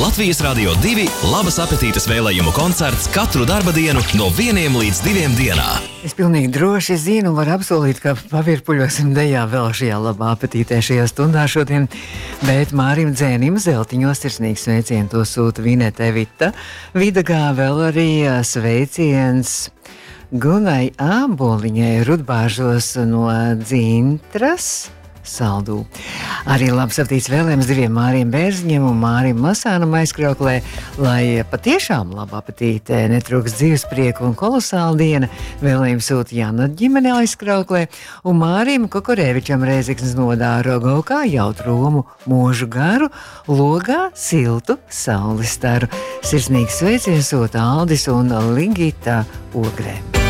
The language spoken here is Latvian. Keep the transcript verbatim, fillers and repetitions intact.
Latvijas Radio divi labas apetītes vēlējumu koncerts katru darba dienu no vieniem līdz diviem dienā. Es pilnīgi droši zinu un varu apsolīt, ka pavirpuļosim dejā vēl šajā labā apetītē šajā stundā šodien, bet Mārim Dzēnim Zeltiņos sirsnīgs sveiciens to sūta Vinete Vita. Vidagā vēl arī sveiciens Gunai Āboliņai Rudbāžos no Dzintras Saldū. Arī labs apetītes vēlējums diviem Māriem Bērziņiem un Mārim Lasānam aizkrauklē, lai patiešām laba apetīte, netrūks dzīves prieku un kolosāla diena. Vēlējums sūta Jāna ģimene aizkrauklē un Mārim Kokorevičam Rēzeknes nodā Rogovkā jautru romu mūžu garu, logā siltu saules staru. Sirsnīgs sveiciens sūta Aldis un Ligita Ogrē.